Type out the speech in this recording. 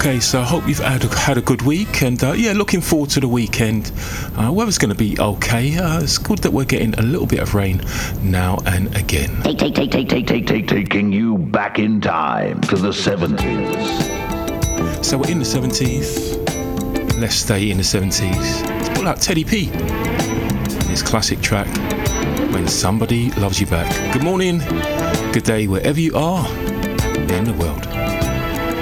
Okay, so I hope you've had a good week, and looking forward to the weekend. Weather's going to be okay. It's good that we're getting a little bit of rain now and again. Taking you back in time to the 70s. So we're in the 70s. Let's stay in the 70s. Let's pull out Teddy P and his classic track, When Somebody Loves You Back. Good morning, good day, wherever you are in the world.